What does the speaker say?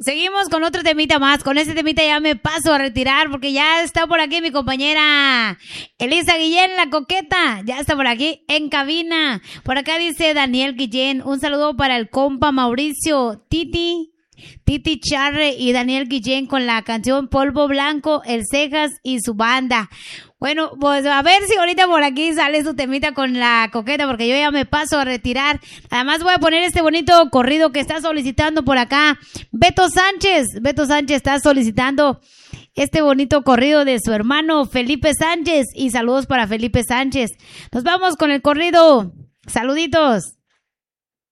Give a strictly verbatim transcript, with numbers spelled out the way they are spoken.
Seguimos con otro temita más. Con este temita ya me paso a retirar porque ya está por aquí mi compañera Elisa Guillén, la coqueta. Ya está por aquí en cabina. Por acá dice Daniel Guillén. Un saludo para el compa Mauricio Titi. Titi Charre y Daniel Guillén con la canción Polvo Blanco, El Cejas y su banda. Bueno, pues a ver si ahorita por aquí sale su temita con la coqueta, porque yo ya me paso a retirar. Además voy a poner este bonito corrido que está solicitando por acá Beto Sánchez. Beto Sánchez está solicitando este bonito corrido de su hermano Felipe Sánchez. Y saludos para Felipe Sánchez. Nos vamos con el corrido. Saluditos.